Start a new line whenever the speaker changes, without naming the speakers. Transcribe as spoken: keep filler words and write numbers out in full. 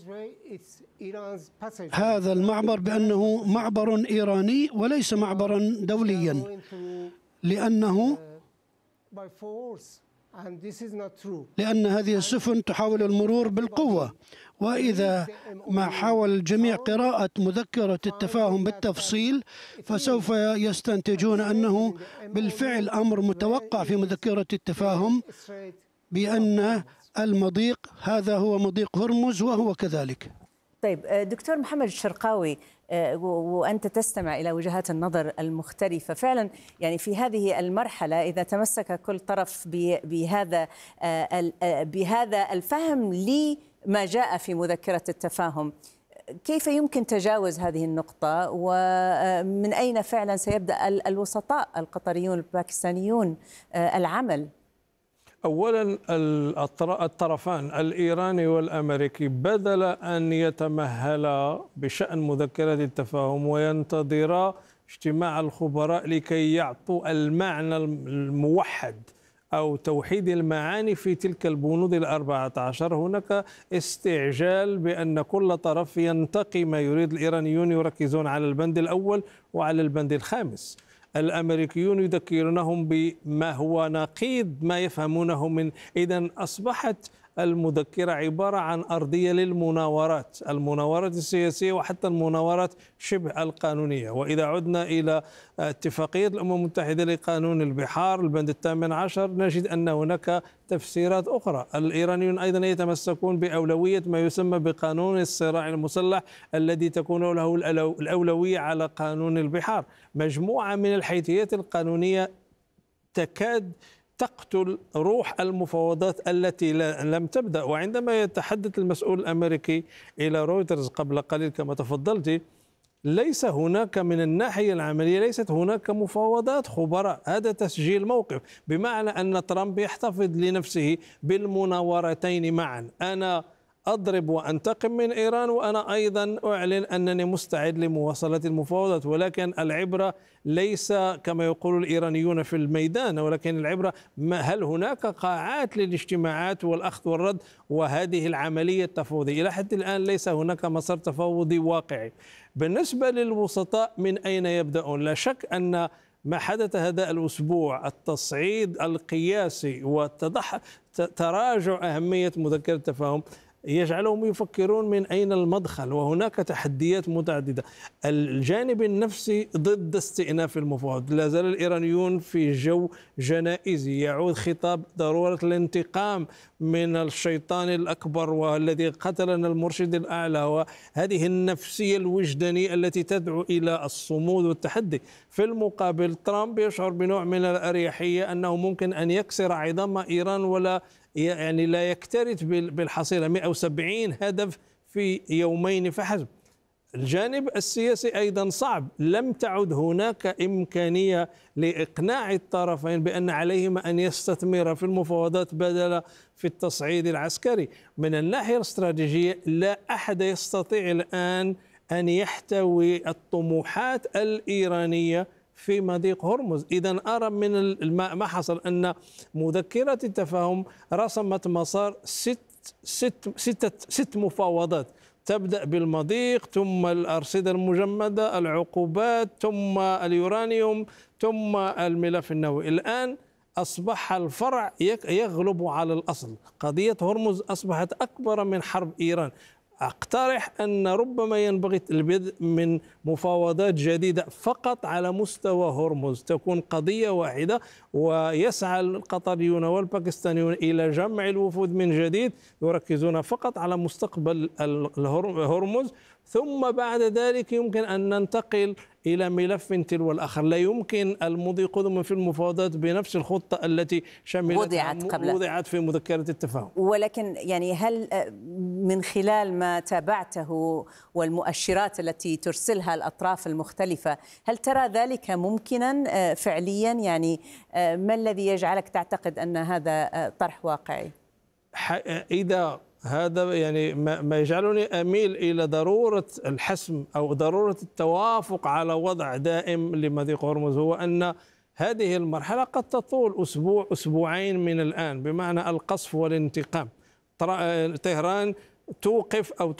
هذا المعبر بأنه معبر إيراني وليس معبرا دوليا، لأنه لأن هذه السفن تحاول المرور بالقوة، وإذا ما حاول الجميع قراءة مذكرة التفاهم بالتفصيل فسوف يستنتجون أنه بالفعل أمر متوقع في مذكرة التفاهم بأن المضيق هذا هو مضيق هرمز، وهو كذلك.
طيب دكتور محمد الشرقاوي، وأنت تستمع إلى وجهات النظر المختلفة، فعلا يعني في هذه المرحلة إذا تمسك كل طرف بهذا بهذا الفهم لما جاء في مذكرة التفاهم، كيف يمكن تجاوز هذه النقطة؟ ومن أين فعلا سيبدأ الوسطاء القطريون الباكستانيون العمل؟
أولا الطرفان الإيراني والأمريكي بدل أن يتمهلا بشأن مذكرة التفاهم وينتظرا اجتماع الخبراء لكي يعطوا المعنى الموحد أو توحيد المعاني في تلك البنود الأربعة عشر، هناك استعجال بأن كل طرف ينتقي ما يريد. الإيرانيون يركزون على البند الأول وعلى البند الخامس، الأمريكيون يذكرونهم بما هو نقيض ما يفهمونه من. إذن أصبحت المذكرة عبارة عن أرضية للمناورات، المناورات السياسية وحتى المناورات شبه القانونية. وإذا عدنا إلى اتفاقية الأمم المتحدة لقانون البحار البند الثامن عشر نجد أن هناك تفسيرات أخرى. الإيرانيون أيضا يتمسكون بأولوية ما يسمى بقانون الصراع المسلح الذي تكون له الأولوية على قانون البحار. مجموعة من الحيثيات القانونية تكاد تقتل روح المفاوضات التي لم تبدأ. وعندما يتحدث المسؤول الأمريكي إلى رويترز قبل قليل كما تفضلت، ليس هناك من الناحية العملية ليست هناك مفاوضات خبراء، هذا تسجيل موقف، بمعنى أن ترامب يحتفظ لنفسه بالمناورتين معا. أنا أضرب وأنتقم من إيران، وأنا أيضا أعلن أنني مستعد لمواصلة المفاوضات، ولكن العبرة ليس كما يقول الإيرانيون في الميدان، ولكن العبرة هل هناك قاعات للاجتماعات والأخذ والرد وهذه العملية التفاوضية. إلى حد الآن ليس هناك مسار تفاوضي واقعي. بالنسبة للوسطاء من أين يبدأون؟ لا شك أن ما حدث هذا الأسبوع، التصعيد القياسي وتراجع أهمية مذكرة التفاهم، يجعلهم يفكرون من أين المدخل، وهناك تحديات متعددة. الجانب النفسي ضد استئناف المفاوضات، لا زال الإيرانيون في جو جنائزي، يعود خطاب ضرورة الانتقام من الشيطان الأكبر والذي قتلنا المرشد الأعلى، وهذه النفسية الوجدانية التي تدعو إلى الصمود والتحدي. في المقابل ترامب يشعر بنوع من الأريحية أنه ممكن أن يكسر عظام إيران ولا يعني لا يكترث بالحصيلة، مئة وسبعين هدف في يومين فحسب. الجانب السياسي أيضا صعب، لم تعد هناك إمكانية لإقناع الطرفين بأن عليهما أن يستثمر في المفاوضات بدلا في التصعيد العسكري. من الناحية الاستراتيجية لا أحد يستطيع الآن أن يحتوي الطموحات الإيرانية في مضيق هرمز. إذا أرى من ما حصل أن مذكرة التفاهم رسمت مسار ست ست ستة ست مفاوضات، تبدأ بالمضيق، ثم الأرصدة المجمدة، العقوبات، ثم اليورانيوم، ثم الملف النووي. الآن أصبح الفرع يغلب على الأصل. قضية هرمز أصبحت أكبر من حرب إيران. أقترح أن ربما ينبغي البدء من مفاوضات جديدة فقط على مستوى هرمز، تكون قضية واحدة، ويسعى القطريون والباكستانيون إلى جمع الوفود من جديد يركزون فقط على مستقبل هرمز، ثم بعد ذلك يمكن أن ننتقل إلى ملف تلو الآخر. لا يمكن المضي قدما في المفاوضات بنفس الخطة التي شملت
وضعت قبل
وضعت في مذكرة التفاهم.
ولكن يعني هل من خلال ما تابعته والمؤشرات التي ترسلها الأطراف المختلفة، هل ترى ذلك ممكنا فعليا؟ يعني ما الذي يجعلك تعتقد أن هذا طرح واقعي؟
إذا هذا يعني ما يجعلني أميل إلى ضرورة الحسم أو ضرورة التوافق على وضع دائم لمضيق هرمز، هو أن هذه المرحلة قد تطول أسبوع أسبوعين من الآن، بمعنى القصف والانتقام. طهران توقف أو